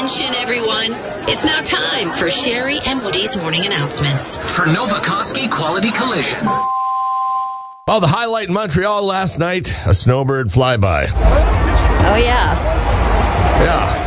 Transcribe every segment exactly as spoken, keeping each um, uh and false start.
Attention, everyone. It's now time for Sherry and Woody's morning announcements. For Novokoski Quality Collision. Well, the highlight in Montreal last night, a snowbird flyby. Oh, yeah. Yeah.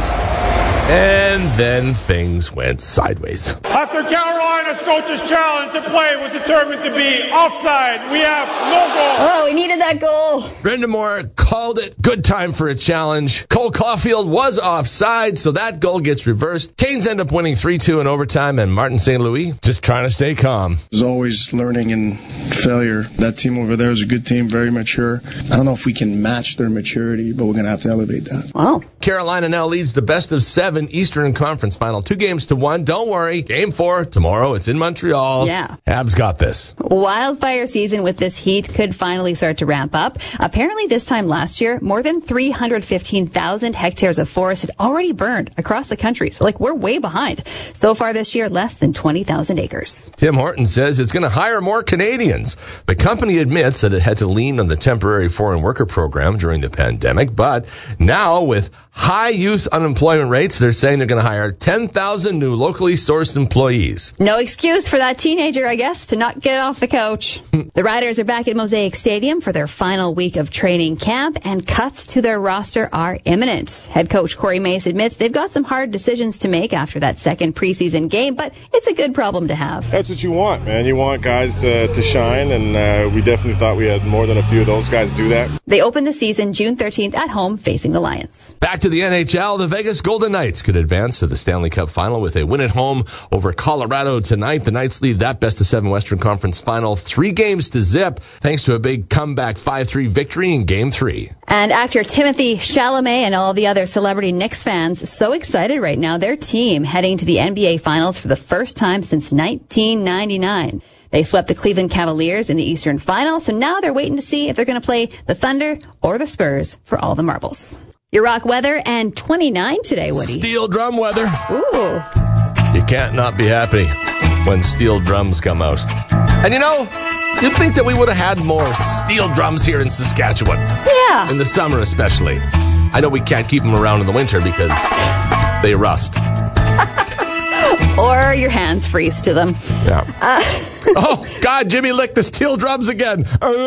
And then things went sideways. After Carolina's coach's challenge, the play was determined to be offside. We have no goal. Oh, we needed that goal. Brenda Moore called it. Good time for a challenge. Cole Caulfield was offside, so that goal gets reversed. Canes end up winning three two in overtime, and Martin Saint Louis just trying to stay calm. There's always learning and failure. That team over there is a good team, very mature. I don't know if we can match their maturity, but we're going to have to elevate that. Wow. Carolina now leads the best of seven Eastern Conference final. Two games to one. Don't worry. Game four tomorrow. It's in Montreal. Yeah. Habs got this. Wildfire season with this heat could finally start to ramp up. Apparently this time last year, more than three hundred fifteen thousand hectares of forest had already burned across the country. So, like, we're way behind. So far this year, less than twenty thousand acres. Tim Horton says it's going to hire more Canadians. The company admits that it had to lean on the temporary foreign worker program during the pandemic, but now with high youth unemployment rates, they're saying they're going to hire ten thousand new locally sourced employees. No excuse for that teenager, I guess, to not get off the couch. The Riders are back at Mosaic Stadium for their final week of training camp, and cuts to their roster are imminent. Head coach Corey Mace admits they've got some hard decisions to make after that second preseason game, but it's a good problem to have. That's what you want, man. You want guys uh, to shine, and uh, we definitely thought we had more than a few of those guys do that. They open the season June thirteenth at home facing the Lions. Back to the N H L, the Vegas Golden Knights could advance to the Stanley Cup final with a win at home over Colorado tonight. The Knights lead that best of seven Western Conference final three games to zip thanks to a big comeback five three victory in game three. And actor Timothée Chalamet and all the other celebrity Knicks fans so excited right now. Their team heading to the N B A Finals for the first time since nineteen ninety-nine. They swept the Cleveland Cavaliers in the Eastern Final, so now they're waiting to see if they're going to play the Thunder or the Spurs for all the marbles. Your rock weather and twenty-nine today, Woody. Steel drum weather. Ooh. You can't not be happy when steel drums come out. And you know, you'd think that we would have had more steel drums here in Saskatchewan. Yeah. In the summer especially. I know we can't keep them around in the winter because they rust. Or your hands freeze to them. Yeah. Uh, oh, God, Jimmy licked the steel drums again.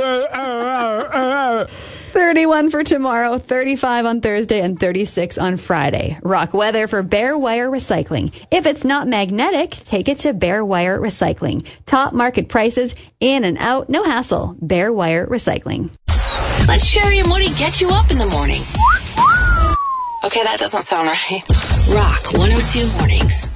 thirty-one for tomorrow, thirty-five on Thursday, and thirty-six on Friday. Rock weather for Bare Wire Recycling. If it's not magnetic, take it to Bare Wire Recycling. Top market prices, in and out, no hassle. Bare Wire Recycling. Let Sherry and Woody get you up in the morning. Okay, that doesn't sound right. Rock one oh two Mornings.